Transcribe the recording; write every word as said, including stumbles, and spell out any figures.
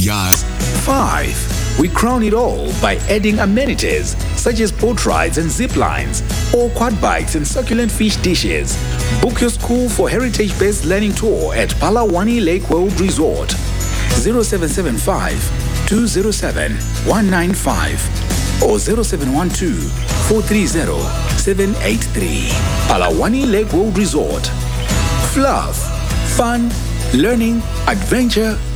Yeah. five. We crown it all by adding amenities such as boat rides and zip lines, or quad bikes and succulent fish dishes. Book your school for heritage-based learning tour at Palawani Lake World Resort. zero seven seven five, two zero seven, one nine five or zero seven one two, four three zero, seven eight three. Palawani Lake World Resort. Fluff, fun, learning, adventure,